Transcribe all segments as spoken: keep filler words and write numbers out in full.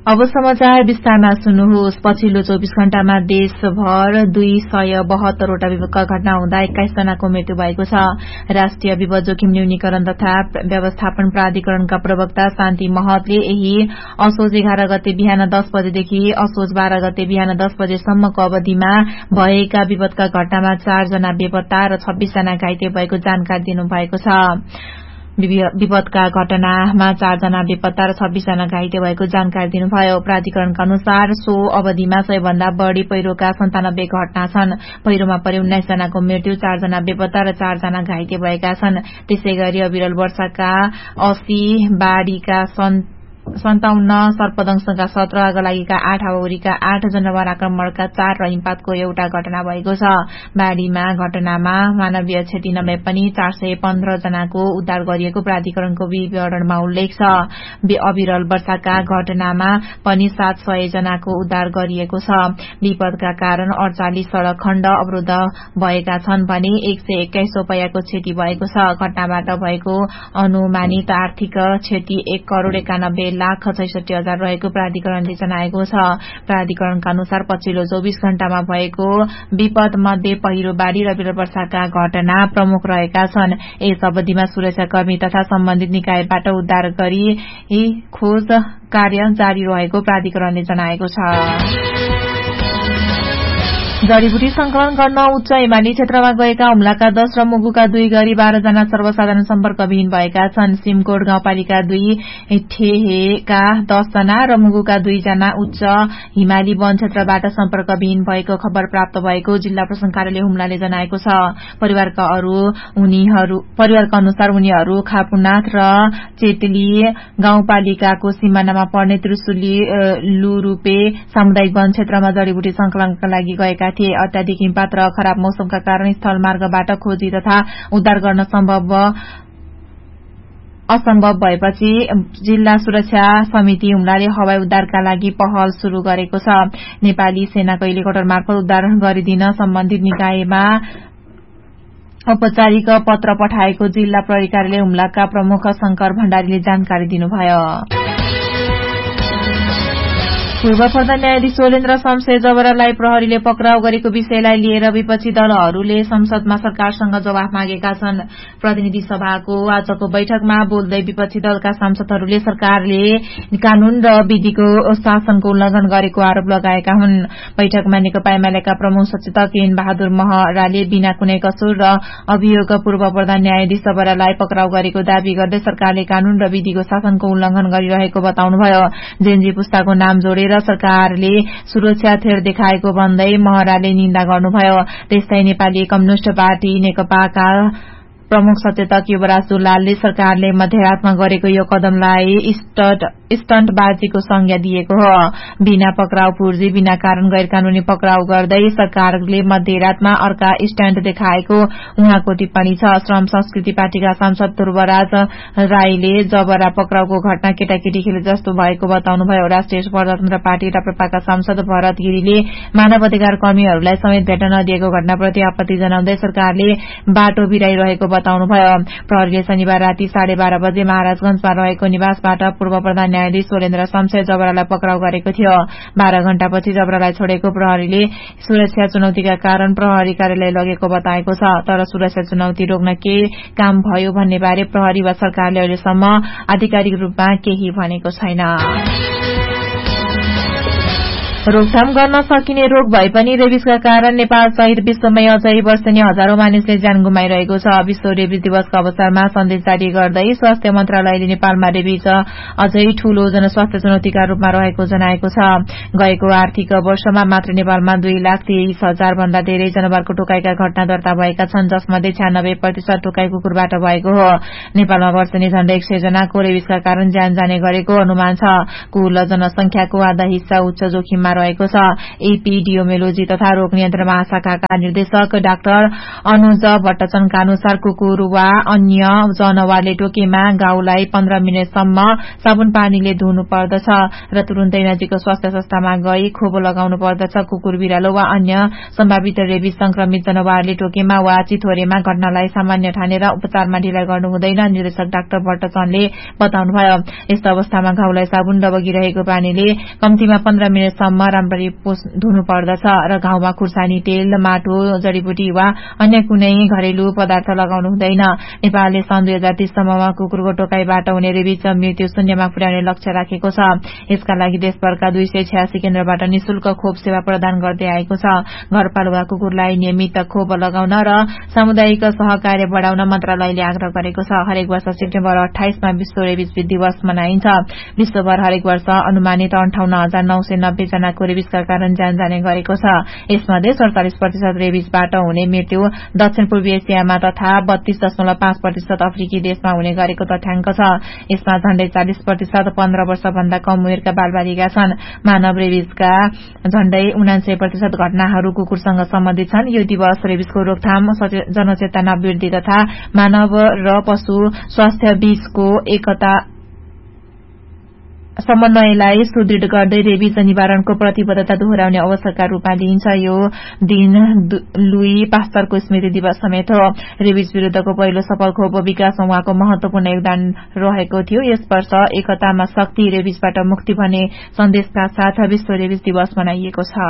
अब समाचार विस्तारमा सुन्नुहोस्। पछिल्लो चौबीस घण्टामा देशभर दुई सय बहत्तरवटा विपदका घटना हुँदा एक्काइस जनाको मृत्यु भएको छ। राष्ट्रिय विपद जोखिम न्यूनीकरण तथा व्यवस्थापन प्राधिकरणका प्रवक्ता शान्ति महतले यही असोज एघार गते बिहान दस बजेदेखि असोज बाह्र गते बिहान दस बजेसम्मको अवधिमा भएका विपदका घटनामा चार जना बेपत्ता र छब्बीस जना घाइते भएको जानकारी दिनुभएको छ। विपदका घटनामा चार जना बेपत्ता र छब्बीस जना घाइते भएको जानकारी दिनुभयो। प्राधिकरणका अनुसार सो अवधिमा सबैभन्दा बढ़ी पहिरोका सन्तानब्बे घटना छन्। पहिरोमा परे उन्नाइस जनाको मृत्यु, चार जना बेपत्ता र चार जना घाइते भएका छन्। त्यसै गरी अविरल वर्षाका अस्सी, बाढ़ीका सन्ताउन्न, सर्पदंशका सत्र, आगलागीका आठ, हावाहुरीका आठ, जनावर आक्रमणका चार र हिमपातको एउटा घटना भएको छ। बाढ़ीमा घटनामा मानवीय क्षति नभए पनि चार सय पन्ध्र जनाको उद्धार गरिएको प्राधिकरणको विवरणमा उल्लेख छ। अविरल वर्षाका घटनामा पनि सात सय जनाको उद्धार गरिएको छ। विपदका कारण अडचालिस सड़क खण्ड अवरुद्ध भएका छन् भने एक सय एक्काइस रूपैयाँको क्षति भएको छ। घटनाबाट भएको अनुमानित आर्थिक क्षति एक करोड़ एकानब्बे लाख छैसठी हजार रहेको प्राधिकरणले जनाएको छ। प्राधिकरणका अनुसार पछिल्लो चौबीस घण्टामा भएको विपद मध्ये पहिरो, बाढ़ी र अविरल वर्षाका घटना प्रमुख रहेका छन्। यस अवधिमा सुरक्षाकर्मी तथा सम्बन्धित निकायबाट उद्धार गरी खोज कार्य जारी रहेको प्राधिकरणले जनाएको छ। जड़ीबुटी संकलन गर्न उच्च हिमाली क्षेत्रमा गएका हुम्लाका दश र मुगुका दुई गरी बाह्र जना सर्वसाधारण सम्पर्कविहीन भएका छन्। सिमकोट गाउँपालिका दुई ठेहेका दश जना र मुगुका दुई जना उच्च हिमाली वन क्षेत्रबाट सम्पर्कविहीन भएको खबर प्राप्त भएको जिल्ला प्रशासन कार्यालय हुम्लाले जनाएको छ। परिवारका अरू उनीहरू परिवारका अनुसार उनीहरू खापुनाथ र चेतली गाउँपालिकाको सिमानामा पर्ने त्रिशुली लुरूपे सामुदायिक वन क्षेत्रमा जड़ीबुटी संकलनका लागि गएका थिए। अत्याधिक हिमपात र खराब मौसमका कारण स्थल मार्गबाट खोजी तथा उद्धार गर्न सम्भव असम्भव भएपछि जिल्ला सुरक्षा समिति हुम्लाले हवाई उद्धारका लागि पहल शुरू गरेको छ। नेपाली सेनाको हेलिकप्टर मार्फत उद्धार गरिदिन सम्बन्धित निकायमा औपचारिक पत्र पठाएको जिल्ला प्रहरी कार्यालय हुम्लाका प्रमुख शंकर भण्डारीले जानकारी दिनुभयो। पूर्व प्रधान न्यायाधीश सोलेन्द्र शमशेर जबरालाई प्रहरीले पक्राउ गरेको विषयलाई लिएर विपक्षी दलहरूले संसदमा सरकारसँग जवाफ मागेका छन्। प्रतिनिधि सभाको आजको बैठकमा बोल्दै विपक्षी दलका सांसदहरूले सरकारले कानून र विधिको शासनको उल्लंघन गरेको आरोप लगाएका हुन्। बैठकमा नेकपा एमालेका प्रमुख सचेतक एन बहादुर महराले बिना कुनै कसुर र अभियोग पूर्व प्रधान न्यायाधीश जबरालाई पक्राउ गरेको दावी गर्दै सरकारले कानून र विधिको शासनको उल्लंघन गरिरहेको बताउनुभयो। जेनजी पुस्ताको नाम जोडे र सरकारले सुरक्षा थेर देखाएको भन्दै महराले निन्दा गर्नुभयो। त्यस्तै नेपाली कम्युनिष्ट पार्टी नेकपाका प्रमुख सचेतक युवराज दुलालले सरकारले मध्यरातमा गरेको यो कदमलाई स्टन्टबाजीको संज्ञा दिएको हो। बिना पक्राउ पूर्जी, बिना कारण गैर कानूनी पक्राउ गर्दै सरकारले मध्यरातमा अर्का स्ट्याण्ड देखाएको उहाँको टिप्पणी छ। श्रम संस्कृति पार्टीका सांसद ध्रुवराज राईले जबरा पक्राउको घटना केटाकेटी खेले जस्तो भएको बताउनुभयो। राष्ट्रिय प्रजातन्त्र पार्टी राप्रपाका सांसद भरत गिरीले मानव अधिकार कर्मीहरूलाई समेत भेट्न नदिएको घटनाप्रति आपत्ति जनाउँदै सरकारले बाटो बिराइरहेको बताउनुभयो। प्रहरीले शनिबार राति साढे बाह्र बजे महाराजगंजमा रहेको निवासबाट पूर्व प्रधान न्यायाधीश सोलेन्द्र शमशेर जबरालाई पक्राउ गरेको थियो। बाह्र घण्टापछि जबरालाई छोडेको प्रहरीले सुरक्षा चुनौतीका कारण प्रहरी कार्यालय लगेको बताएको छ। तर सुरक्षा चुनौती रोक्न के काम भयो भन्ने बारे प्रहरी वा सरकारले अहिलेसम्म आधिकारिक रूपमा केही भनेको छैन। रोकथाम गर्न सकिने रोग भए पनि रेबिसका कारण नेपाल सहित विश्वमै अझै वर्षेनी हजारौं मानिसले ज्यान गुमाइरहेको छ। विश्व रेबिस दिवसको अवसरमा सन्देश जारी गर्दै स्वास्थ्य मन्त्रालयले नेपालमा रेबिस अझै ठूलो जनस्वास्थ्य चुनौतीका रूपमा रहेको जनाएको छ। गएको आर्थिक वर्षमा मात्र नेपालमा दुई लाख तेइस हजार भन्दा धेरै जनावरको टोकाइका घटना दर्ता भएका छन्, जसमध्ये छ्यानब्बे प्रतिशत टोकाइ कुकुरबाट भएको हो। नेपालमा वर्षेनी झण्डै एक सय जनाको रेबिसका कारण ज्यान जाने गरेको अनुमान छ। कुल जनसंख्याको आधा हिस्सा उच्च जोखिममा रहेको छ। एपिडियोमेलोजी तथा रोग नियन्त्रण महाशाखाका निर्देशक डाक्टर अनुज भट्टचनका अनुसार कुकुर वा अन्य जनावरले टोकेमा घाउलाई पन्ध्र मिनटसम्म साबुन पानीले धुनु पर्दछ र तुरुन्तै नजिकको स्वास्थ्य संस्थामा गई खोपो लगाउनु पर्दछ। कुकुर, बिरालो वा अन्य सम्भावित रेबिस संक्रमित जनावरले टोकेमा वा चिथोरेमा घटनालाई सामान्य ठानेर उपचारमा ढिलाइ गर्नु हुँदैन, निर्देशक डाक्टर भट्टचनले बताउनुभयो। यस्तो अवस्थामा घाउलाई साबुन र बगिरहेको पानीले कम्तीमा पन्ध्र मिनटसम्म राम्ररी धुनु पर्दछ र घाउमा खुर्सानी तेल, माटो, जडीबुटी वा अन्य कुनै घरेलु पदार्थ लगाउनु हुँदैन। नेपालले सन् दुई हजार तीस सम्ममा कुकुरको टोकाइबाट हुने रेबिस मृत्यु शून्यमा पुर्याउने लक्ष्य राखेको छ। यसका लागि देशभरका दुई सय छयासी केन्द्रबाट निशुल्क खोप सेवा प्रदान गर्दै आएको छ। घरपालुवा कुकुरलाई नियमित खोप लगाउन र सामुदायिक सहकार्य बढ़ाउन मन्त्रालयले आग्रह गरेको छ। हरेक वर्ष सेप्टेम्बर अठाइसमा विश्व रेबिस दिवस मनाइन्छ। विश्वभर हरेक वर्ष अनुमानित अन्ठाउन्न हजार नौ सय नब्बे जनाको रेबिसका कारण ज्यान जाने गरेको छ। यसमध्ये सड़तालीस प्रतिशत रेबिसबाट हुने मृत्यु दक्षिण पूर्वी एसियामा तथा बत्तीस दशमलव पाँच प्रतिशत अफ्रिकी देशमा हुने गरेको तथ्याङ्क छ। यसमा झण्डै चालिस प्रतिशत पन्ध्र वर्षभन्दा कम उमेरका बालबालिका छन्। मानव रेबिसका झण्डै उनान्सय प्रतिशत घटनाहरू कुकुरसँग सम्बन्धित छन्। यो दिवस रेबिसको रोकथाम, जनचेतना वृद्धि तथा मानव र पशु स्वास्थ्य बीचको एकता समन्वयलाई सुदृढ़ गर्दै रेबिस निवारणको प्रतिबद्धता दोहोर्याउने अवसरका रूपमा लिइन्छ। यो दिन लुई पास्चरको स्मृति दिवस समेत हो। रेबिस विरूद्धको पहिलो सफल खोप विकासमा उहाँको महत्वपूर्ण योगदान रहेको थियो। यस वर्ष एकतामा शक्ति, रेबिसबाट मुक्ति भन्ने सन्देशका साथ विश्व रेबिस दिवस मनाइएको छ।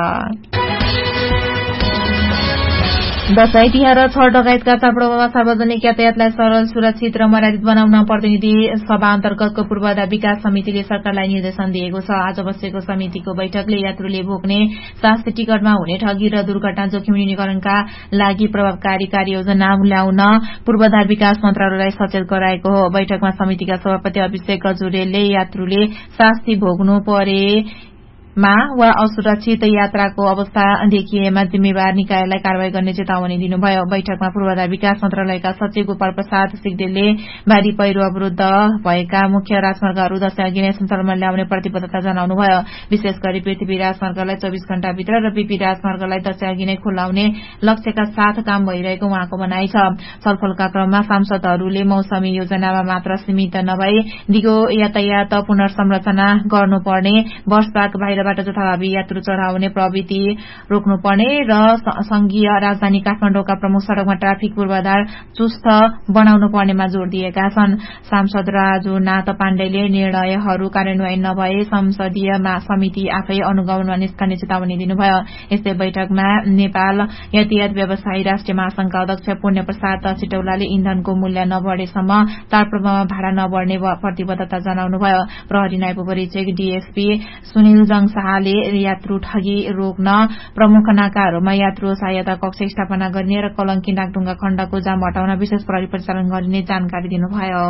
दशैं तिहार र छठ लगायतका चाडपर्वमा सार्वजनिक यातायातलाई सरल, सुरक्षित र मर्यादित बनाउन प्रतिनिधि सभा अन्तर्गतको पूर्वाधार विकास समितिले सरकारलाई निर्देशन दिएको छ। आज बसेको समितिको बैठकले यात्रुले भोग्ने शास्ति टिकटमा हुने ठगी र दुर्घटना जोखिम न्यूनीकरणका लागि प्रभावकारी कार्ययोजना ल्याउन पूर्वाधार विकास मन्त्रालयलाई सचेत गराएको हो। बैठकमा समितिका सभापति अभिषेक गजुरेलले यात्रुले शास्ति भोग्नु परे मा वा असुरक्षित यात्राको अवस्था देखिएमा जिम्मेवार निकायलाई कारवाही गर्ने चेतावनी दिनुभयो। बैठकमा पूर्वाधार विकास मन्त्रालयका सचिव गोपाल प्रसाद सिग्देलले बाढ़ी पहिरो अवरुद्ध भएका मुख्य राजमार्गहरू दशैं अघि नै सञ्चालनमा ल्याउने प्रतिबद्धता जनाउनुभयो। विशेष गरी पृथ्वी राजमार्गलाई चौबीस घण्टाभित्र र बीपी राजमार्गलाई दशैं अघि नै खुलाउने लक्ष्यका साथ काम भइरहेको उहाँको भनाइ छ। छलफलका क्रममा सांसदहरूले मौसमी योजनामा मात्र सीमित नभई दिगो यातायात पुनर्संरचना गर्नुपर्ने, वर्षपाक बाहिर जथाभावी यात्रु चढ़ाउने प्रवृत्ति रोक्नुपर्ने र संघीय राजधानी काठमाडौँका प्रमुख सड़कमा ट्राफिक पूर्वाधार चुस्त बनाउनु पर्नेमा जोड़ दिएका छन्। सांसद राजुनाथ पाण्डेले निर्णयहरू कार्यान्वयन नभए संसदीय समिति आफै अनुगमनमा निस्कने चेतावनी दिनुभयो। यस्तै बैठकमा नेपाल यातायात व्यवसायी राष्ट्रिय महासंघका अध्यक्ष पुण्य प्रसाद चिटौलाले इन्धनको मूल्य नबढेसम्म चाडपर्वमा भाडा नबढ्ने प्रतिबद्धता जनाउनुभयो। प्रहरी नायब परीक्षक डीएसपी सुनिल जङ शाहले यात्रु ठगी रोक्न प्रमुख नाकाहरूमा यात्रु सहायता कक्ष स्थापना गरिने र कलंकी नागढुङ्गा खण्डको जाम हटाउन विशेष प्रहरी परिचालन गरिने जानकारी दिनुभयो।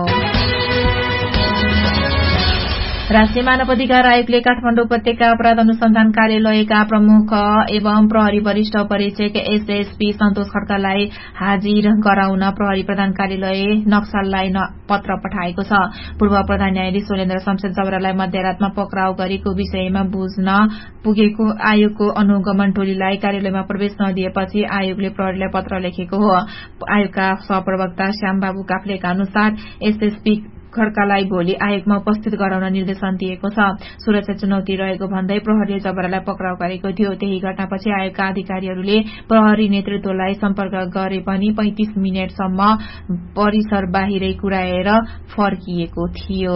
राष्ट्रिय मानव अधिकार आयोगले काठमाडौँ उपत्यका अपराध अनुसन्धान कार्यालयका प्रमुख एवं प्रहरी वरिष्ठ परीक्षक एसएसपी सन्तोष खड्कालाई हाजिर गराउन प्रहरी प्रधान कार्यालय नक्सललाई पत्र पठाएको छ। पूर्व प्रधान न्यायाधीश सोलेन्द्र शमशेर जबरालाई मध्यरातमा पक्राउ गरेको विषयमा बुझ्न पुगेको आयोगको अनुगमन टोलीलाई कार्यालयमा प्रवेश नदिएपछि आयोगले प्रहरीलाई पत्र लेखेको हो। आयोगका सहप्रवक्ता श्यामबाबु काफ्लेका अनुसार एसएसपी खड्कालाई भोलि आयोगमा उपस्थित गराउन निर्देशन दिएको छ। सुरक्षा चुनौती रहेको भन्दै प्रहरीले जबरालाई पक्राउ गरेको थियो। त्यही घटनापछि आयोगका अधिकारीहरूले प्रहरी नेतृत्वलाई सम्पर्क गरे पनि पैंतीस मिनटसम्म परिसर बाहिरै कुराएर फर्किएको थियो।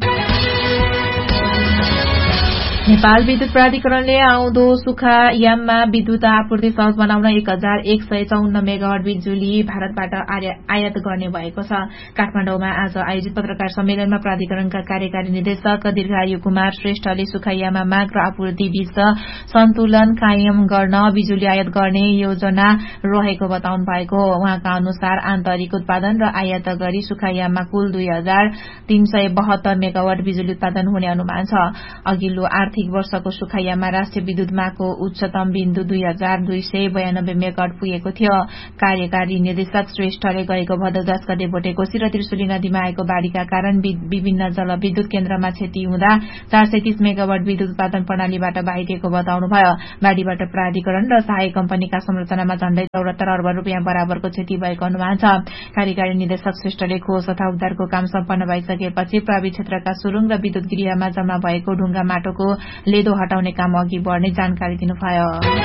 नेपाल विद्युत प्राधिकरणले आउँदो सुक्खा याममा विद्युत आपूर्ति सहज बनाउन एक हजार एक सय चौन्न मेगावाट बिजुली भारतबाट आयात गर्ने भएको छ। काठमाडौँमा आज आयोजित पत्रकार सम्मेलनमा प्राधिकरणका कार्यकारी निर्देशक दीर्घायु कुमार श्रेष्ठले सुक्खा याममा माग र आपूर्ति बीच सन्तुलन कायम गर्न बिजुली आयात गर्ने योजना रहेको बताउनु भएको हो। उहाँका अनुसार आन्तरिक उत्पादन र आयात गरी सुक्खा याममा कुल दुई हजार तीन सय बहत्तर मेगावाट बिजुली उत्पादन हुने अनुमान छ। अघिल्लो आर्थिक आर्थिक वर्षको सुखाइयामा राष्ट्रिय विद्युत मागको उच्चतम बिन्दु दुई हजार दुई सय बयानब्बे मेगावाट पुगेको थियो। कार्यकारी निर्देशक श्रेष्ठले गएको भदौ दस गते भोटेकोशी र त्रिशुली नदीमा आएको बाढ़ीका कारण विभिन्न जलविद्युत केन्द्रमा क्षति हुँदा चार सय तीस मेगावाट विद्युत उत्पादन प्रणालीबाट बाहिरिएको बताउनुभयो। बाढ़ीबाट प्राधिकरण र सहायक कम्पनीका संरचनामा झण्डै चौरात्तर अर्ब रूपियाँ बराबरको क्षति भएको अनुमान छ। कार्यकारी निर्देशक श्रेष्ठले खोज तथा उद्धारको काम सम्पन्न भइसकेपछि प्रभावित क्षेत्रका सुरुङ र विद्युत गृहमा जम्मा भएको ढुङ्गा माटोको लेदो हटाउने काम अघि बढ्ने जानकारी दिनुभयो।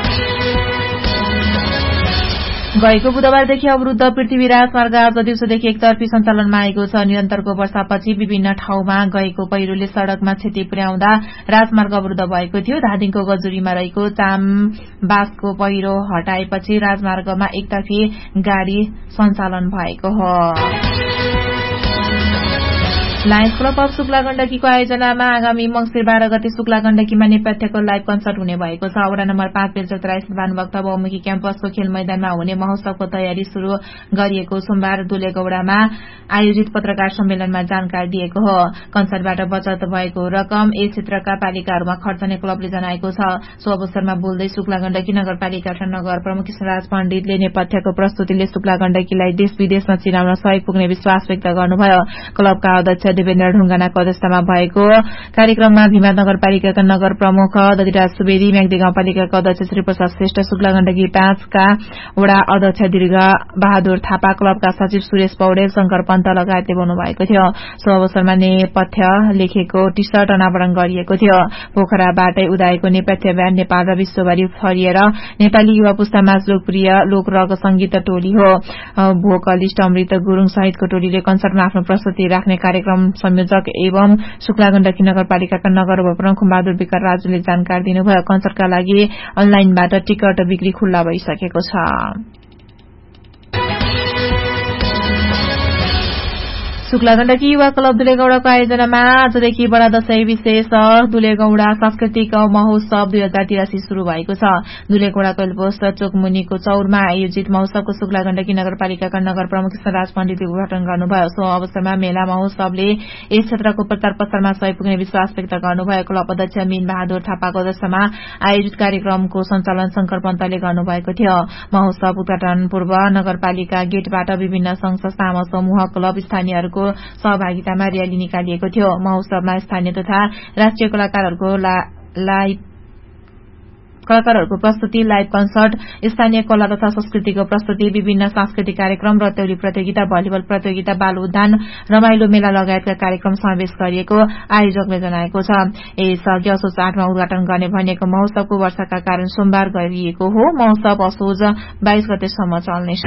गएको बुधबारदेखि अवरुद्ध पृथ्वी राजमार्ग आज दिउँसोदेखि एकतर्फी सञ्चालनमा आएको छ। निरन्तरको वर्षापछि विभिन्न ठाउँमा गएको पहिरोले सड़कमा क्षति पुर्याउँदा राजमार्ग अवरुद्ध भएको थियो। धादिङको गजुरीमा रहेको चामबासको पहिरो हटाएपछि राजमार्गमा एकतर्फी गाड़ी सञ्चालन भएको हो। लायन्स क्लब अफ शुक्ला गण्डकीको आयोजनामा आगामी मंसिर बाह्र गते शुक्ला गण्डकीमा नेपथ्यको लाइभ कन्सर्ट हुने भएको छ। वडा नम्बर पाँच बेलचौतारा स्थित भानुभक्त बहुमुखी क्याम्पसको खेल मैदानमा हुने महोत्सवको तयारी शुरू गरिएको सोमबार दुलेगौड़ामा आयोजित पत्रकार सम्मेलनमा जानकारी दिएको हो। कन्सर्टबाट बचत भएको रकम यस क्षेत्रका पालिकाहरूमा खर्चने क्लबले जनाएको छ। सो अवसरमा बोल्दै शुक्ला गण्डकी नगरपालिकाका नगर प्रमुख कृष्णराज पण्डितले नेपथ्यको प्रस्तुतिले शुक्ला गण्डकीलाई देश विदेशमा चिनाउन सहयोग पुग्ने विश्वास व्यक्त गर्नुभयो। क्लबका अध्यक्ष देवेन्द्र ढुङ्गानाको अध्यक्षतामा भएको कार्यक्रममा भीमा नगरपालिकाका नगर प्रमुख दधिराज सुवेदी, म्याग्दी गाउँपालिकाका अध्यक्ष श्री प्रसाद श्रेष्ठ, शुक्ला गण्डकी पाँचका वडा अध्यक्ष दीर्घ बहादुर थापा, क्लबका सचिव सुरेश पौडेल, शंकर पन्त लगायतले बोल्नु भएको थियो। सो अवसरमा नेपथ्य लेखेको टी सर्ट अनावरण गरिएको थियो। पोखराबाटै उदाएको नेपथ्य ब्यान्ड नेपाल र विश्वभरि फरिएर नेपाली युवा पुस्तामा लोकप्रिय लोक रक संगीत टोली हो। भोकलिस्ट अमृत गुरूङ सहितको टोलीले कन्सर्टमा आफ्नो प्रस्तुति राख्ने कार्यक्रम संयोजक एवं शुक्ला गण्डकी नगरपालिकाका नगर प्रमुख बहादुर विकर राजुले जानकारी दिनुभयो। कन्सर्टका लागि अनलाइनबाट टिकट बिक्री खुल्ला भइसकेको छ। शुक्ला गण्डकी युवा क्लब दुलेगौड़ाको आयोजनामा आजदेखि बडा दशैं विशेष दुलेगौड़ा सांस्कृतिक महोत्सव दुई हजार तिरासी शुरू भएको छ। दुलेगौड़ा कैलपोस्ट चोकमुनिको चौरमा आयोजित महोत्सवको शुक्ला गण्डकी नगरपालिकाका नगर प्रमुख कृष्णराज पण्डितले उद्घाटन गर्नुभयो। सो अवसरमा मेला महोत्सवले यस क्षेत्रको प्रचार प्रसारमा सहयोग पुग्ने विश्वास व्यक्त गर्नुभयो। क्लब अध्यक्ष मीन बहादुर थापाको अध्यक्षतामा आयोजित कार्यक्रमको सञ्चालन शंकर पन्तले गर्नुभएको थियो। महोत्सव उद्घाटन पूर्व नगरपालिका गेटबाट विभिन्न संघ संस्था समूह क्लब स्थानीयहरूको सहभागितामा र्याली निकालिएको थियो। महोत्सवमा स्थानीय तथा राष्ट्रिय कलाकारहरूको लाइभ कलाकारहरूको प्रस्तुति, लाइभ कन्सर्ट, स्थानीय कला तथा संस्कृतिको प्रस्तुति, विभिन्न सांस्कृतिक कार्यक्रम, रतौली प्रतियोगिता, भलिबल प्रतियोगिता, बाल उद्यान, रमाइलो मेला लगायतका कार्यक्रम समावेश गरिएको आयोजकले जनाएको छ। यसअघि असोज आठमा उद्घाटन गर्ने भनिएको महोत्सवको वर्षाका कारण सोमबार गरिएको हो। महोत्सव असोज बाइस गतेसम्म चल्नेछ।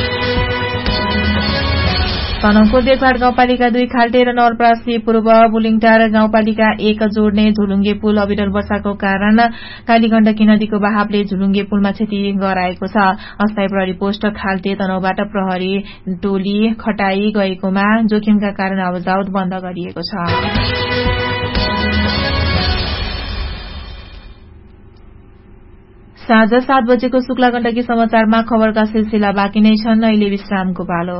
तनहुँको देखभाट गाउँपालिका दुई खाल्टे र नवलपरासी पूर्व बुलिङटार गाउँपालिका एक जोड्ने झुलुङ्गे पुल अविरल वर्षाको कारण कालीगण्डकी नदीको बहावले झुलुङ्गे पुलमा क्षति गराएको छ। अस्थायी प्रहरी पोस्ट खाल्टे तनहुँबाट प्रहरी टोली खटाई गएकोमा जोखिमका कारण आवाजावत बन्द गरिएको छ। साँझ सात बजेको शुक्ला गण्डकी समाचारमा खबरका सिलसिला बाँकी नै छन्। अहिले विश्रामको पालो।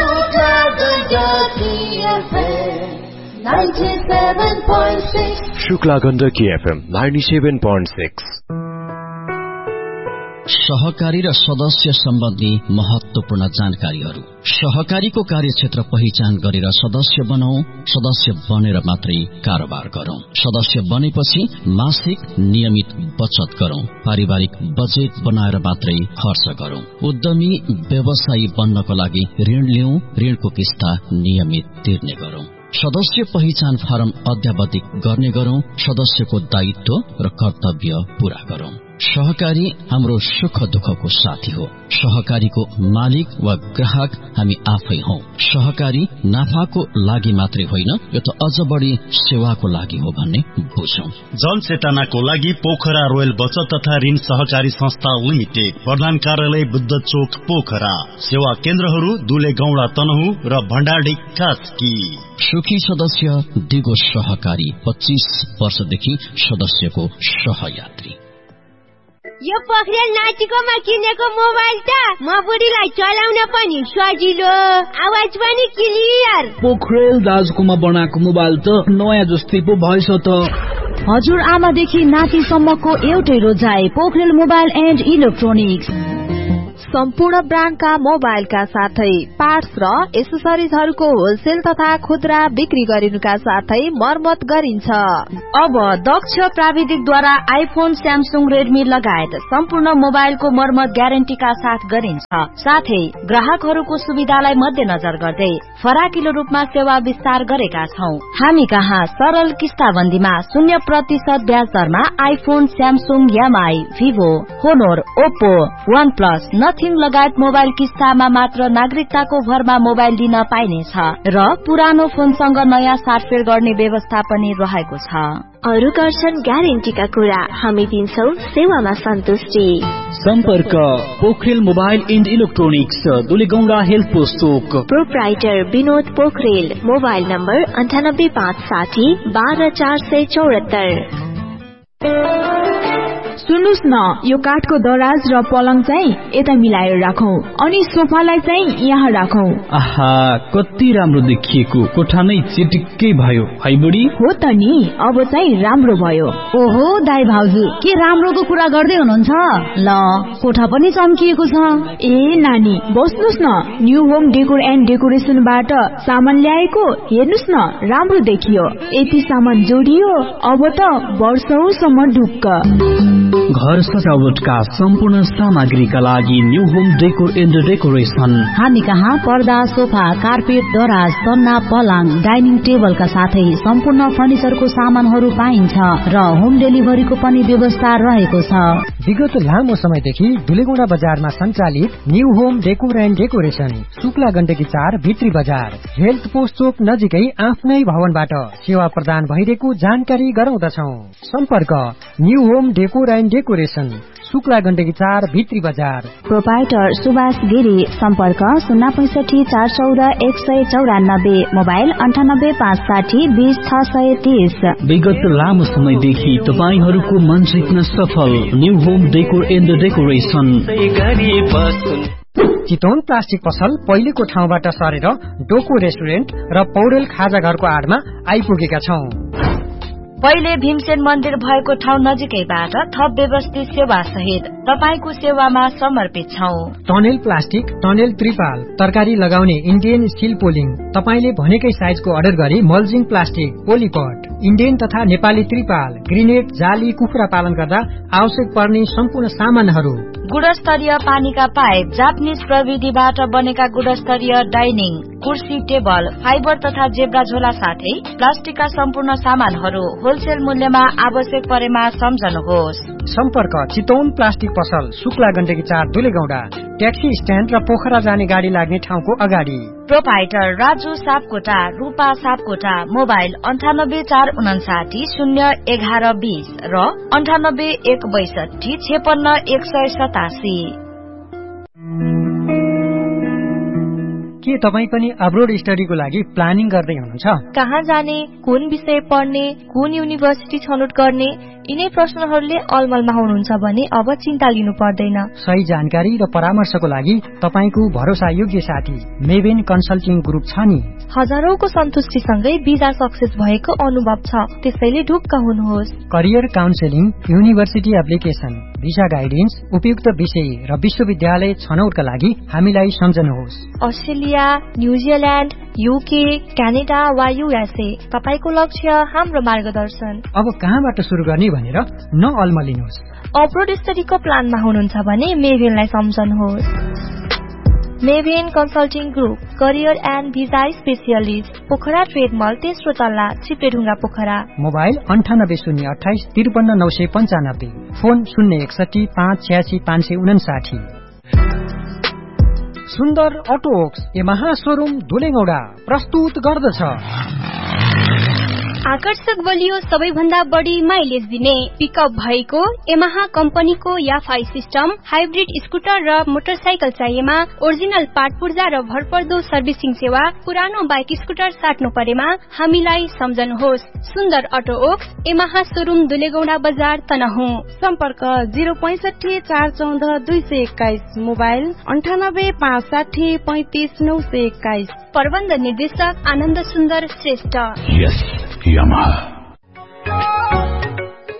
Shukla Gandaki FM ninety seven point six. सहकारी र सदस्य सम्बन्धी महत्वपूर्ण जानकारीहरू। सहकारीको कार्यक्षेत्र पहिचान गरेर सदस्य बनाऊ। सदस्य बनेर मात्रै कारोबार गरौं। सदस्य बनेपछि मासिक नियमित बचत गरौं। पारिवारिक बजेट बनाएर मात्रै खर्च गरौं। उद्यमी व्यवसायी बन्नको लागि ऋण लिऊ। ऋणको किस्ता नियमित तिर्ने गरौं। सदस्य पहिचान फारम अध्यावधिक गर्ने गरौं। सदस्यको दायित्व र कर्तव्य पूरा गरौं। सहकारी हाम्रो सुख दुःखको साथी हो। सहकारीको मालिक वा ग्राहक हामी आफै हौ। सहकारी नाफाको लागि मात्रै होइन, यो त अझ बढी सेवाको लागि हो भन्ने बुझौं। जनचेतनाको लागि पोखरा रोयल बचत तथा ऋण सहकारी संस्था लिमिटेड, प्रधान कार्यालय बुद्ध चोक पोखरा। सेवा केन्द्रहरू दुलेगौड़ा तनहुँ र भण्डारडी कास्की। सुखी सदस्य दिगो सहकारी, पच्चीस वर्षदेखि सदस्यको सहयात्री। यो पोखरेल नाचिकोमा किनेको मोबाइल त म बुढीलाई चलाउन पनि सजिलो, आवाज पनि क्लियर। पोखरेल दाजुकोमा बनाएको मोबाइल त नयाँ जस्तै पो भएछ त। हजुर आमादेखि नातिसम्मको एउटै रोजाइ पोखरेल मोबाइल एन्ड इलेक्ट्रोनिक्स। सम्पूर्ण ब्रान्डका मोबाइलका साथै पार्ट्स र एसेसरिजहरूको होलसेल तथा खुद्रा बिक्री गरिनुका साथै मर्मत गरिन्छ। अब दक्ष प्राविधिकद्वारा आइफोन, स्यामसुङ, रेडमी लगायत सम्पूर्ण मोबाइलको मर्मत ग्यारेन्टीका साथ गरिन्छ। साथै ग्राहकहरूको सुविधालाई मध्यनजर गर्दै फराकिलो रूपमा सेवा विस्तार गरेका छौं। हामी कहाँ सरल किस्ताबन्दीमा शून्य प्रतिशत ब्याज दरमा iPhone, Samsung, MI, Vivo, होनोर, Oppo, one plus, nothing लगायत मोबाइल किस्तामा मात्र नागरिकताको भरमा मोबाइल दिन पाइनेछ र पुरानो फोनसँग नयाँ साटफेर गर्ने व्यवस्था पनि रहेको छ। अरु गर्छन् ग्यारेन्टीका कुरा, हामी दिन्छौ सेवामा सन्तुष्टि। सम्पर्क Pokharel mobile and electronics, Dulegaunda health post Chowk. Proprietor Vinod Pokharel. Mobile number अन्ठानब्बे पाँच साठी बाह्र चार सय चौरात्तर। सुन्नुस् न, यो काठको दराज र पलङ चाहिँ यता मिलाएर राखौं अनि सोफालाई चाहिँ यहाँ राखौं। आहा, कति राम्रो देखिएको, कोठा नै चिटिक्कै भयो है बुढी। हो त नि, अब चाहिँ राम्रो भयो। ओहो दाइ भाउजू, के राम्रोको कुरा गर्दै हुनुहुन्छ? ल, कोठा पनि चम्किएको छ। ए नानी, बस्नुस् न, न्यू होम डेकोर एन्ड डेकोरेसनबाट सामान ल्याएको, हेर्नुस् न, राम्रो देखियो। यति सामान जोडियो, अब त वर्षौसम्म ढुक्क। घर सजावटका सम्पूर्ण सामग्रीका लागि new home decor and decoration. हामी कहाँ पर्दा, सोफा, कार्पेट, दराज, सन्ना, पलङ, डाइनिङ टेबलका साथै सम्पूर्ण फर्निचरको सामानहरू पाइन्छ र होम डेलिभरीको पनि व्यवस्था रहेको छ। विगत लामो समयदेखि दुलेगौंडा बजारमा सञ्चालित new home decor and decoration, Shukla Gandaki चार, भित्री बजार, हेल्थ पोस्ट चोक नजिकै आफ्नै भवनबाट सेवा प्रदान भइरहेको जानकारी गराउँदछौ। सम्पर्क new home decor and decoration, Shukla Gandaki चार, भित्री बजार। प्रोपाइटर सुभाष गिरी। सम्पर्क शून्य पैंसठी चार चौध एक सय चौरानब्बे। मोबाइल अन्ठानब्बे पाँच साठी बीस छ सय तीस। विगत लामो समयदेखि तपाईहरूको मन जित्न सफल new home decor and decoration. Chitwan plastic पसल पहिलेको ठाउँबाट सरेर डोको रेस्टुरेन्ट र पौडेल खाजा घरको आडमा आइपुगेका छौं। पहिले भीमसेन मन्दिर भएको ठाउँ नजिकैबाट थप व्यवस्थित सेवा सहित तपाईको सेवामा समर्पित छौं। टनेल प्लास्टिक, टनेल त्रिपाल, तरकारी लगाउने इन्डियन स्टिल पोलिङ, तपाईले भनेकै साइजको अर्डर गरी मल्जिङ प्लास्टिक, पोलिपट, इन्डियन तथा नेपाली त्रिपाल, ग्रिनेट, जाली, कुखुरा पालन गर्दा आवश्यक पर्ने सम्पूर्ण सामानहरू, गुणस्तरीय पानीका पाइप, जापानिज प्रविधिबाट बनेका गुणस्तरीय डाइनिङ, कुर्सी, टेबल, फाइबर तथा जेब्रा झोला साथै प्लास्टिकका सम्पूर्ण सामानहरू होलसेल मूल्यमा आवश्यक परेमा सम्झनुहोस्। सम्पर्क चितवन प्लास्टिक पसल, शुक्ला गण्डकी चार, दुलेगौंडा, ट्याक्सी स्ट्यान्ड र पोखरा जाने गाडी लाग्ने ठाउँको अगाडि। प्रोपाइटर राजु सापकोटा, रूपा सापकोटा। मोबाइल अन्ठानब्बे चार उनासाठी शून्य एघार बीस र अन्ठानब्बे एक बैसठी छेपन्न एक सय सतासी। के तपाईँ पनि अब्रोड स्टडीको लागि प्लानिङ गर्दै हुनुहुन्छ? कहाँ जाने, कुन विषय पढ्ने, कुन युनिभर्सिटी छनौट गर्ने, यिनै प्रश्नहरूले अलमलमा हुनुहुन्छ भने अब चिन्ता लिनु पर्दैन। सही जानकारी र परामर्शको लागि तपाईको भरोसायोग्य साथी मेबेन कन्सल्टिङ ग्रुप छ नि। हजारौंको सन्तुष्टिसँगै भिजा सक्सेस भएको अनुभव छ, त्यसैले ढुक्क हुनुहोस्। Career counselling, university application, visa guidance, उपयुक्त विषय र विश्वविद्यालय छनौटका लागि हामीलाई सम्झनुहोस्। अस्ट्रेलिया, न्यूजील्याण्ड, यूके, क्यानाडा वा युएसए, तपाईको लक्ष्य हाम्रो मार्गदर्शन। अब कहाँबाट सुरु गर्ने भनेर नअल्मलिनुहोस्। अब्रोड स्टडीको प्लानमा हुनुहुन्छ भने मेभेनलाई सम्झनुहोस्। मेभेन consulting group, career and visa specialist, Pokhara trade मल, तेस्रो तल्ला, चिप्लेढुङ्गा, पोखरा। मोबाइल अन्ठानब्बे शून्य अठाइस त्रिपन्न नौ सय पञ्चानब्बे। फोन शून्य एकसठी पाँच छ्यासी पाँच सय उनासाठी। सुन्दर अटोक्स यमाहा शोरूम दुलेगौंडा प्रस्तुत गर्दछ आकर्षक बलियो सबैभन्दा बढी माइलेज दिने पिकअप भएको यमाहा कम्पनीको याफाई सिस्टम, हाइब्रिड स्कुटर र मोटरसाइकल चाहिएमा ओरिजिनल पार्ट पूर्जा र भरपर्दो सर्भिसिङ सेवा, पुरानो बाइक स्कुटर साट्नु परेमा हामीलाई सम्झनुहोस्। सुन्दर auto Woakes Yamaha showroom Dulegaunda बजार तनहुँ। सम्पर्क जिरो पैंसठी चार चौध दुई सय एक्काइस। मोबाइल अन्ठानब्बे पाँच साठी पैंतिस नौ सय एक्काइस। प्रबन्ध निर्देशक आनन्द सुन्दर श्रेष्ठ। Yes, Yamaha.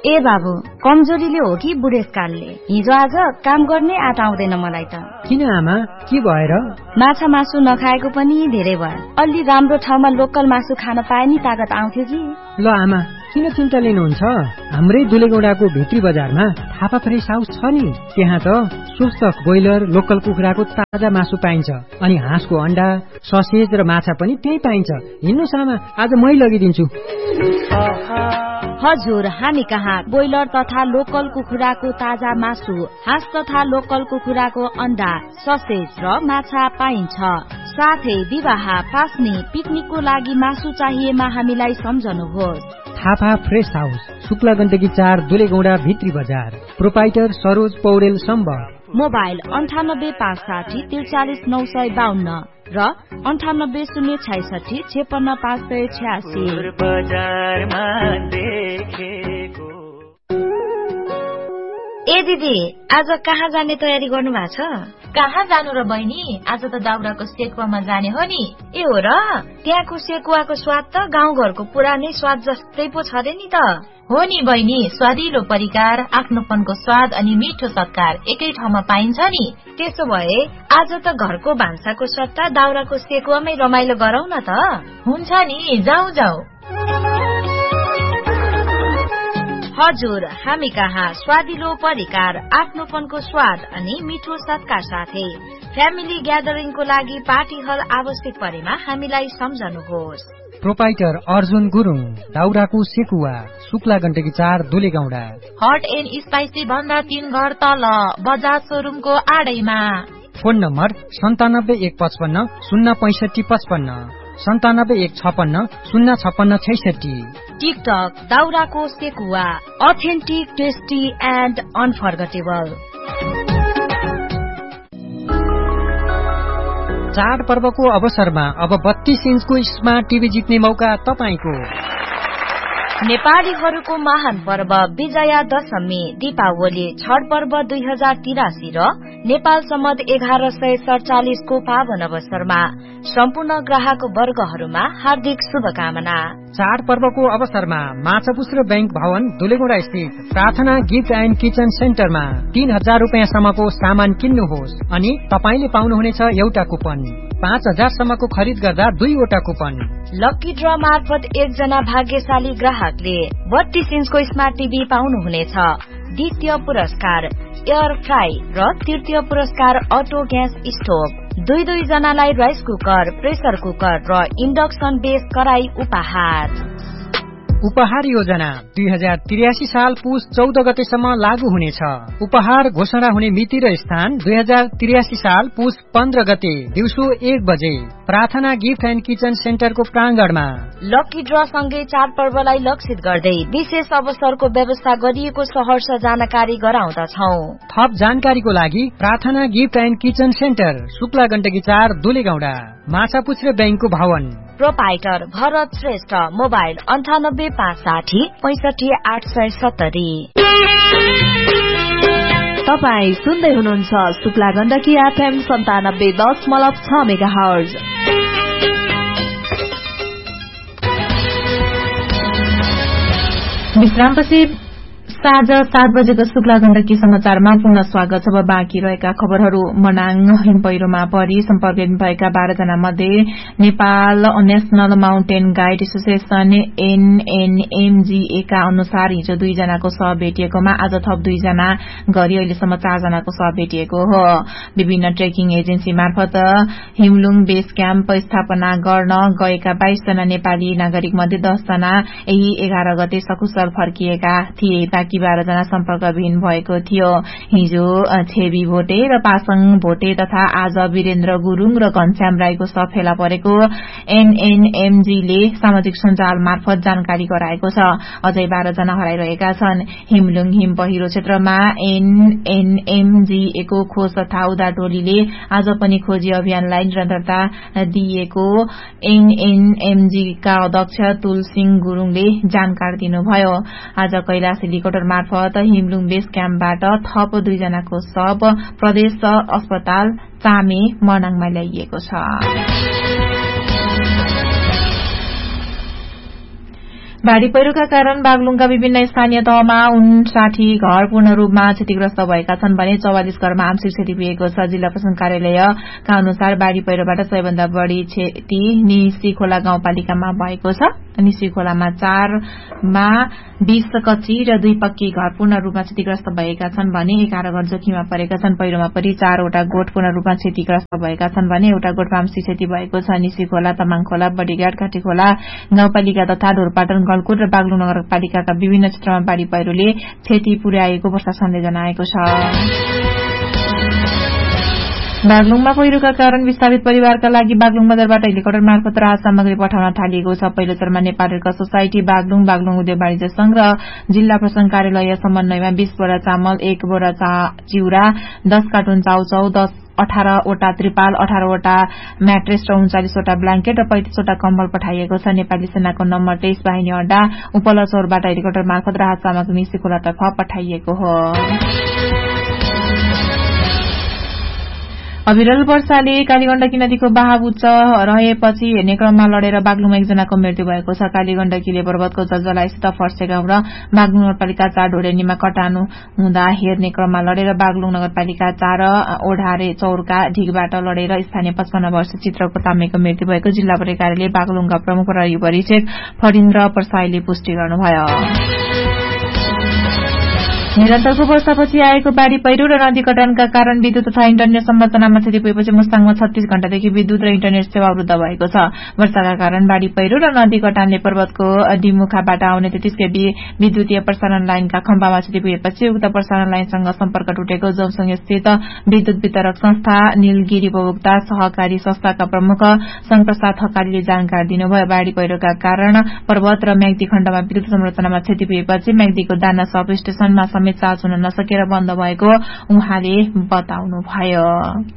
ए बाबु, कमजोरीले हो कि बुढेसकालले? हिजो आज काम गर्ने आँट आउँदैन मलाई त। किन आमा, के भएर? माछा मासु नखाएको पनि धेरै भयो। अलि राम्रो ठाउँमा लोकल मासु खान पाए नि तागत आउँथ्यो कि। ल आमा, किन चिन्ता लिनुहुन्छ? हाम्रै दुलेगौडाको भित्री बजारमा थापा फ्रेस हाउस छ नि, त्यहाँ त स्वस्थ ब्रोइलर लोकल कुखुराको ताजा मासु पाइन्छ, अनि हाँसको अण्डा, ससेज र माछा पनि त्यही पाइन्छ। हिँड्नुस् आमा, आज मै लगिदिन्छु। हजुर, हामी कहाँ ब्रोइलर तथा लोकल कुखुराको ताजा मासु, हाँस तथा लोकल कुखुराको अण्डा, ससेज र माछा पाइन्छ। साथै विवाह, पास्ने, पिकनिकको लागि मासु चाहिएमा हामीलाई सम्झनुहोस्। थापा फ्रेस हाउस, शुक्ला गण्डकी चार, दुलेगौडा भित्री बजार। प्रोपाइटर सरोज पौडेल सम्बर। मोबाइल अन्ठानब्बे पाँच साठी त्रिचालिस नौ सय बाहन्न र अन्ठानब्बे शून्य छैसठी छेपन्न पाँच सय छ्यासी। ए दिदी, आज कहाँ जाने तयारी गर्नु भएको छ? कहाँ जानु र बहिनी, आज त दाउराको सेकुवामा जाने हो नि। ए हो र? त्यहाँको सेकुवाको स्वाद त गाउँघरको पुरानै स्वाद जस्तै पो छ रे नि त। हो नि बहिनी, स्वादिलो परिकार, आफ्नोपनको स्वाद अनि मिठो सत्कार एकै ठाउँमा पाइन्छ नि। त्यसो भए आज त घरको भान्साको सट्टा दाउराको सेकुवामै रमाइलो गरौँ न त। हुन्छ नि, जाऊ जाऊ। हजुर, हामी कहाँ स्वादिलो परिकार, आफ्नोपनको स्वाद अनि मिठो सत्कार साथै फ्यामिली ग्यादरिङको लागि पार्टी हल आवश्यक परेमा हामीलाई सम्झनुहोस्। प्रोपाइटर अर्जुन गुरुङ, दाउराको सेकुवा, शुक्ला गण्डकी चार, दुलेगौडा। हट एन्ड स्पाइसी भन्दा तीन घर तल, बजाज सोरुमको आडैमा। फोन नम्बर सन्तानब्बे एक पचपन्न शून्य पैसठी पचपन्न, सन्तानब्बे एक छपन्न शून्य छपन्न छैसठी। टिकटक दाउराको sekuwa, authentic, tasty and unforgettable. चाडपर्वको अवसरमा अब बत्तीस इन्चको स्मार्ट टिभी जित्ने मौका तपाईको। नेपालीहरूको महान पर्व विजया दशमी, दीपावली, छठ पर्व दुई हजार तिरासी र नेपाल सम्मत एघार सय सडचालिसको पावन अवसरमा सम्पूर्ण ग्राहक वर्गहरूमा हार्दिक शुभकामना। चाडपर्वको अवसरमा माछापुछ्रो बैंक भवन दुलेगौडा स्थित प्रार्थना गिफ्ट एन्ड किचन सेन्टरमा तीन हजार रुपियाँसम्मको सामान किन्नुहोस् अनि तपाईँले पाउनुहुनेछ एउटा कुपन। पाँच हजार सम्मको खरिद गर्दा दुईवटा कुपन। लकी ड्र मार्फत एकजना भाग्यशाली ग्राहकले बत्तीस इन्चको स्मार्ट टिभी पाउनुहुनेछ। द्वितीय पुरस्कार एयर फ्राई र तृतीय पुरस्कार अटो ग्यास स्टोभ। दुई दुई जनालाई राइस कुकर, प्रेसर कुकर र इन्डक्सन बेस कराई उपहार। उपहार योजना दुई हजार त्रियासी साल पुस चौध गतेसम्म लागू हुनेछ। उपहार घोषणा हुने मिति र स्थान दुई हजार त्रियासी साल पुस पन्ध्र गते दिउँसो एक बजे प्रार्थना gift and kitchen सेन्टरको प्राङ्गणमा। Lucky draw सँगै चाडपर्वलाई लक्षित गर्दै विशेष अवसरको व्यवस्था गरिएको सहर्ष जानकारी गराउँदछौं। थप जानकारीको लागि प्रार्थना gift and kitchen centre, Shukla Gandaki चार, दुलेगौडा, माछापुछ्रो बैंकको भवन। प्रोपाइटर भरत श्रेष्ठ, मोबाइल अन्ठानब्बे पाँच साठी पैसठी आठ सय सत्तरी। तपाई सुन्दै हुनुहुन्छ शुक्ला गण्डकी एफएम सन्तानब्बे दशमलव छ मेगा हर्ज। विश्रामपछि साँझ सात बजेको शुक्ला गण्डकी समाचारमा पुनः स्वागत छ। बाँकी रहेका खबरहरू। मनाङ हिम पहिरोमा परि सम्पर्क भएका बाह्र जना मध्ये Nepal national mountain guide association एनएनएमजीए का अनुसार हिजो दुईजनाको शव भेटिएकोमा आज थप दुईजना गरी अहिलेसम्म चारजनाको शव भेटिएको हो। विभिन्न ट्रेकिङ एजेन्सी मार्फत हिमलुङ बेस क्याम्प स्थापना गर्न गएका बाइस जना नेपाली नागरिक मध्ये दस जना यही एघार गते सकुशल फर्किएका थिए। बाँकी बाह्र जना सम्पर्कविहीन भएको थियो। हिजो छेबी भोटे र पासङ भोटे तथा आज वीरेन्द्र गुरूङ र घनश्याम राईको शव फेला परेको एनएनएमजीले सामाजिक सञ्जाल मार्फत जानकारी गराएको छ। अझै बाह्र जना हराइरहेका छन्। हिमलुङ हिम पहिरो क्षेत्रमा एनएनएमजीए को खोज तथा उद्धार टोलीले आज पनि खोजी अभियानलाई निरन्तरता दिएको एनएनएमजी का अध्यक्ष तुलसिंह गुरूङले जानकारी दिनुभयो। आज कैलाश हेलिकप्टर मार्फत हिमलुङ बेस क्याम्पबाट थप दुईजनाको शव प्रदेश अस्पताल चामे मनाङमा ल्याइएको छ। बाढ़ी पहिरोका कारण बागलुङका विभिन्न स्थानीय तहमा उन्साठी घर पूर्ण रूपमा क्षतिग्रस्त भएका छन् भने चौवालिस घरमा आंशिक क्षति पुगेको छ। जिल्ला प्रशासन कार्यालयका अनुसार बाढ़ी पहिरोबाट सबैभन्दा बढ़ी क्षति निसी खोला गाउँपालिकामा भएको छ। निसी खोलामा चारमा बीस कच्ची र दुई पक्की घर पूर्ण रूपमा क्षतिग्रस्त भएका छन् भने एघार घर जोखिममा परेका छन्। पहिरोमा परि चारवटा गोठ पूर्ण रूपमा क्षतिग्रस्त भएका छन् भने एउटा गोठमा आंशिक क्षति भएको छ। निसी खोला, तमाङ खोला, बडीघाट, काठी खोला गाउँपालिका तथा ढोरपाटन, गलकुट र बागलुङ नगरपालिकाका विभिन्न क्षेत्रमा बाढ़ी पहिरोले क्षति पुर्याएको प्रशासनले जनाएको छ। बागलुङमा पहिरोका कारण विस्थापित परिवारका लागि बागलुङ बजारबाट हेलिकप्टर मार्फत राहत सामग्री पठाउन थालिएको छ। पहिलो चरणमा Nepal red cross society Baglung, Baglung उद्योग वाणिज्य संघ र जिल्ला प्रशासन कार्यालय समन्वयमा बीस बोरा चामल, एक बोरा चिउरा, दस कार्टुन चाउचाउ, दस अठारवटा त्रिपाल, अठारवटा म्याट्रेस र उन्चालिसवटा ब्ल्याङ्केट र पैंतिसवटा कम्बल पठाइएको छ। नेपाली सेनाको नम्बर तेइस बाहिनी अड्डा उपलचौरबाट हेलिकप्टर मार्फत राहत सामग्री निसी खोलातर्फ पठाइएको हो। अविरल वर्षाले कालीगण्डकी नदीको बहाव उच्च रहेपछि हेर्ने क्रममा लडेर बागलुङमा एकजनाको मृत्यु भएको छ। कालीगण्डकीले पर्वतको जलजलाइसित फर्से गाउँ र बागलुङ नगरपालिका चार ढोडेनीमा कटानु हुँदा हेर्ने क्रममा लडेर बागलुङ नगरपालिका चार ओढारे चौरका ढिगबाट लडेर स्थानीय पचपन्न वर्ष चित्रको तामेको मृत्यु भएको जिल्ला प्रहरी कार्यालय बागलुङका प्रमुख प्रहरी परीक्षक फरिन्द्र प्रसाईले पुष्टि गर्नुभयो। निरन्तरको वर्षापछि आएको बाढ़ी पहिरो र नदी कटानका कारण विद्युत तथा इन्टरनेट संरचनामा क्षति पुगेपछि मुस्ताङमा छत्तीस घण्टादेखि विद्युत र इन्टरनेट सेवा अवरुद्ध भएको छ। वर्षाका कारण बाढ़ी पहिरो र नदी कटानले पर्वतको डिमुखाबाट आउने तेत्तीस केबी विद्युतीय प्रसारण लाइनका खम्बामा क्षति पुगेपछि उक्त प्रसारण लाइनसँग सम्पर्क टुटेको जोमसङ स्थित विद्युत वितरक संस्था नीलगिरी उपभोक्ता सहकारी संस्थाका प्रमुख शंप्रसाद थकालीले जानकारी दिनुभयो। बाढ़ी पहिरोका कारण पर्वत र म्याग्दी खण्डमा विद्युत संरचनामा क्षति पुगेपछि म्याग्दीको दाना सब स्टेशनमा चार्ज हुन नसकेर बन्द भएको उहाँले बताउनुभयो।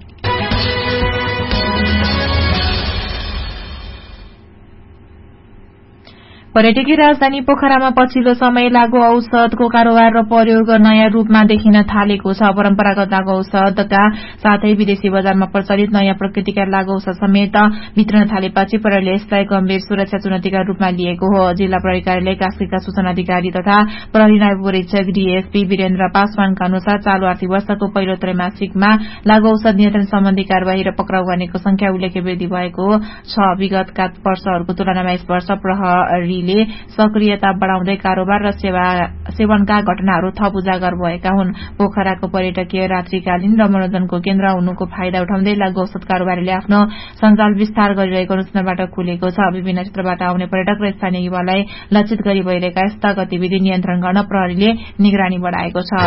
पर्यटकीय राजधानी पोखरामा पछिल्लो समय लागू औषधको कारोबार र प्रयोग नयाँ रूपमा देखिन थालेको छ। परम्परागत लागू औषधका साथै विदेशी बजारमा प्रचलित नयाँ प्रकृतिका लागू औषध समेत वितरण थालेपछि प्रहरीले यसलाई गम्भीर सुरक्षा चुनौतीका रूपमा लिएको हो। जिल्ला प्रहरी कार्यालय कास्कीका सूचना अधिकारी तथा प्रहरी नायब परीक्षक डीएसपी वीरेन्द्र पासवानका अनुसार चालू आर्थिक वर्षको पहिलो त्रैमासिकमा लागू औषध नियन्त्रण सम्बन्धी कार्यवाही र पक्राउ गर्नेको संख्या उल्लेख्य वृद्धि भएको छ। विगतका वर्षहरूको तुलनामा यस वर्ष प्रहरी सक्रियता बढ़ाउँदै कारोबार र सेवनका घटनाहरू थप उजागर भएका हुन्। पोखराको पर्यटकीय रात्रिकालीन र मनोरञ्जनको केन्द्र हुनुको फाइदा उठाउँदै लागू औषध कारोबारीले आफ्नो सञ्जाल विस्तार गरिरहेको अनुसन्धानबाट खुलेको छ। विभिन्न क्षेत्रबाट आउने पर्यटक र स्थानीय युवालाई लक्षित गरी भइरहेका यस्ता गतिविधि नियन्त्रण गर्न प्रहरीले निगरानी बढ़ाएको छ।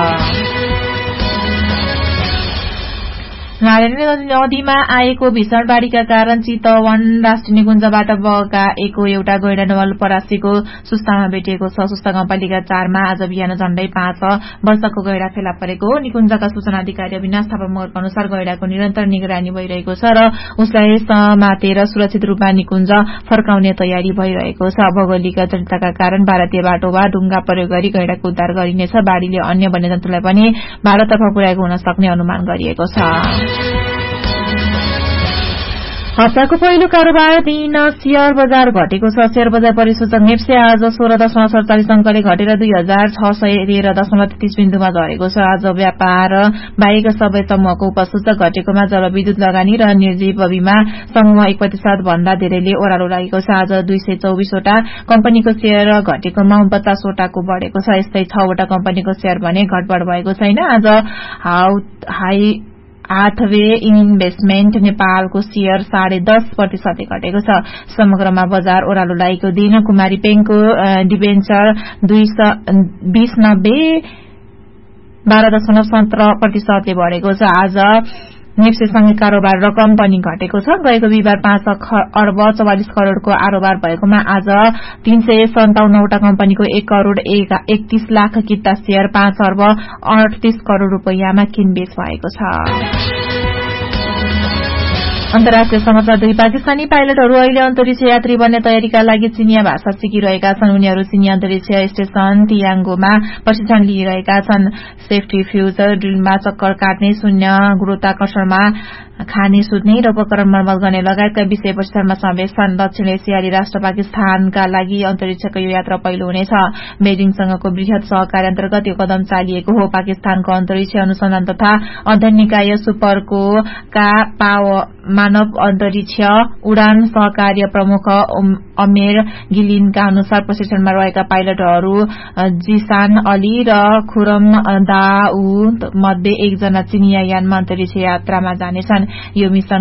नारायणी नदीमा आएको भीषण बाढ़ीका कारण चितवन राष्ट्रिय निकुञ्जबाट बगाएको एउटा गैंडा नवलपरासीको सुस्तामा भेटिएको छ। सुस्ता गाउँपालिका चारमा आज बिहान झण्डै पाँच वर्षको गैंडा फेला परेको हो। निकुञ्जका सूचना अधिकारी अविनाश थापाको अनुसार गैंडाको निरन्तर निगरानी भइरहेको छ र उसलाई समातेर सुरक्षित रूपमा निकुञ्ज फर्काउने तयारी भइरहेको छ। भौगोलिक जटिलताका कारण भारतीय बाटो वा डुङ्गा प्रयोग गरी गैंडाको उद्धार गरिनेछ। बाढ़ीले अन्य वन्यजन्तुलाई पनि भारततर्फ पुर्याएको हुन सक्ने अनुमान गरिएको छ। हप्ताको पहिलो कारोबार दिन शेयर बजार घटेको छ। शेयर बजार परिसूचक नेप्से आज सोह्र दशमलव सड़चालिस अंकले घटेर दुई हजार छ सय तेह्र दशमलव तेत्तीस बिन्दुमा झरेको छ। आज व्यापार बाहेक सबै समूहको उपसूचक घटेकोमा जलविद्युत लगानी र निर्जीव बीमा समूह एक प्रतिशत भन्दा धेरैले ओह्रालो लागेको छ। आज दुई सय चौबिसवटा कम्पनीको शेयर घटेकोमा उनपचासवटाको बढ़ेको छ। यस्तै छवटा कम्पनीको शेयर भने घटबढ़ भएको छैन। आज हाई हाथवे इन्भेस्टमेन्ट नेपालको शेयर साढे दस प्रतिशतले घटेको छ। समग्रमा बजार ओह्रालो लागेको दिन कुमारी पेङको डिबेन्चर बीस नब्बे बाह्र दशमलव सत्र प्रतिशतले बढ़ेको छ। आज नेप्सेसँगै कारोबार रकम पनि घटेको छ। गएको बिहिबार पाँच अर्ब चौवालिस करोड़को कारोबार भएकोमा आज तीन सय सन्ताउन्नवटा कम्पनीको एक करोड़ एकतीस लाख किता शेयर पाँच अर्ब अडतीस करोड़ रूपियाँमा किनबेच भएको छ। अन्तर्राष्ट्रिय समाचार दुई पाकिस्तानी पाइलटहरू अहिले अन्तरिक्ष यात्री बन्ने तयारीका लागि चिनिया भाषा सिकिरहेका छन्। उनीहरू चिनी अन्तरिक्ष स्टेशन तियाङ्गोमा प्रशिक्षण लिइरहेका छन्। सेफ्टी फ्यूजर ड्रिलमा चक्कर काट्ने, शून्य गुरुत्वाकर्षणमा खाने सुत्ने र उपकरण मर्मत गर्ने लगायतका विषय वस्तुमा समावेश छन्। दक्षिण एसियाली राष्ट्र पाकिस्तानका लागि अन्तरिक्षको यो यात्रा पहिलो हुनेछ। बेजिङसँगको वृहत सहकारी अन्तर्गत यो कदम चालिएको हो। पाकिस्तानको अन्तरिक्ष अनुसन्धान तथा अध्ययन निकाय सुपरको का मानव अन्तरिक्ष उडान सहकार्य प्रमुख अमेर गिलिनका अनुसार प्रशिक्षणमा रहेका पाइलटहरू जिसान अली र खुरम दाउद मध्ये एकजना चिनिया यानमा अन्तरिक्ष यात्रामा जानेछन्। यो मिशन